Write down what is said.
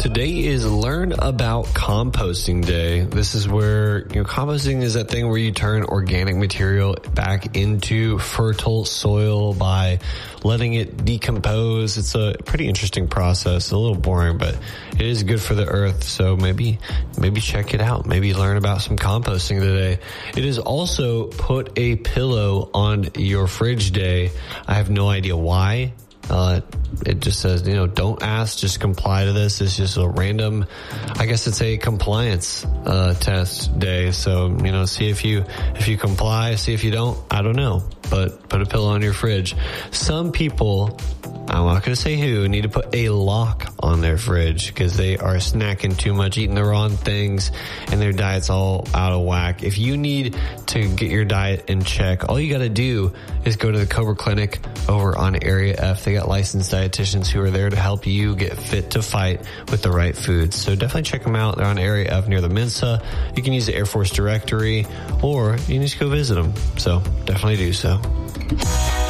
Today is Learn About Composting Day. This is where, composting is that thing where you turn organic material back into fertile soil by letting it decompose. It's a pretty interesting process, a little boring, but it is good for the earth. So maybe check it out. Maybe learn about some composting today. It is also Put a Pillow on Your Fridge Day. I have no idea why. It just says, don't ask, just comply to this. It's just a random, I guess it's a compliance, test day. So, see if you comply, see if you don't, I don't know, but put a pillow on your fridge. Some people, I'm not going to say who, need to put a lock on their fridge because they are snacking too much, eating the wrong things, and their diet's all out of whack. If you need to get your diet in check, all you got to do is go to the Cobra Clinic over on Area F. They got licensed dietitians who are there to help you get fit to fight with the right foods. So definitely check them out. They're on Area F near the Mensa. You can use the Air Force directory, or you can just go visit them. So definitely do so.